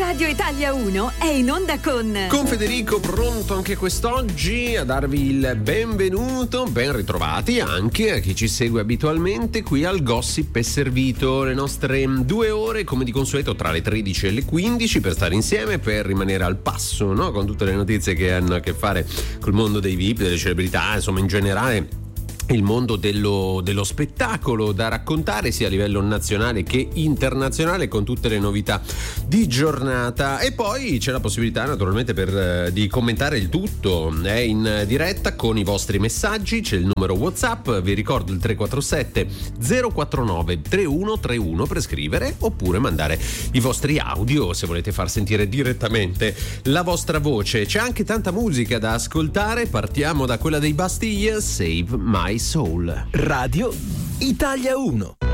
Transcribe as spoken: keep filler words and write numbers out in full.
Radio Italia uno è in onda con... Con Federico, pronto anche quest'oggi a darvi il benvenuto, ben ritrovati anche a chi ci segue abitualmente qui al Gossip è Servito. Le nostre due ore, come di consueto, tra le tredici e le quindici per stare insieme, per rimanere al passo, no? Con tutte le notizie che hanno a che fare col mondo dei V I P, delle celebrità, insomma in generale il mondo dello, dello spettacolo da raccontare sia a livello nazionale che internazionale, con tutte le novità di giornata. E poi c'è la possibilità naturalmente per, eh, di commentare il tutto è in diretta con i vostri messaggi. C'è il numero WhatsApp, vi ricordo il tre quattro sette zero quattro nove tre uno tre uno per scrivere, oppure mandare i vostri audio se volete far sentire direttamente la vostra voce. C'è anche tanta musica da ascoltare, partiamo da quella dei Bastille, Save My Soul. Radio Italia uno.